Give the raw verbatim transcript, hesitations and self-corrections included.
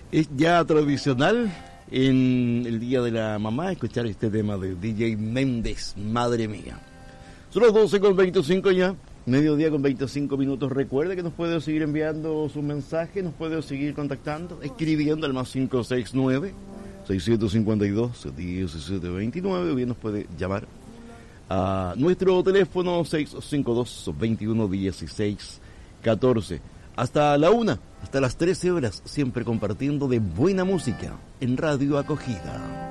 Es ya tradicional en el Día de la Mamá escuchar este tema de D J Méndez, Madre Mía. Son las doce con veinticinco ya, mediodía con veinticinco minutos. Recuerde que nos puede seguir enviando sus mensajes, nos puede seguir contactando, escribiendo al más cinco seis nueve, seis cinco dos, uno siete dos nueve, o bien nos puede llamar a nuestro teléfono seis cinco dos, dos uno uno seis uno cuatro. Hasta la una, hasta las trece horas, siempre compartiendo de buena música en Radio Acogida.